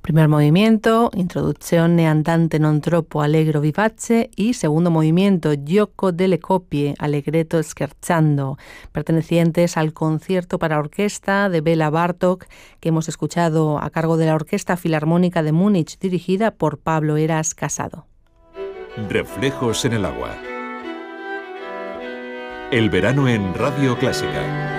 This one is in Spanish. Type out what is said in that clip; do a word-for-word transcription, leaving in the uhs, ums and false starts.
Primer movimiento, Introduzione andante non troppo allegro vivace, y segundo movimiento, Gioco delle coppie, allegretto scherzando, pertenecientes al concierto para orquesta de Béla Bartók, que hemos escuchado a cargo de la Orquesta Filarmónica de Múnich, dirigida por Pablo Heras Casado. Reflejos en el agua. El verano en Radio Clásica.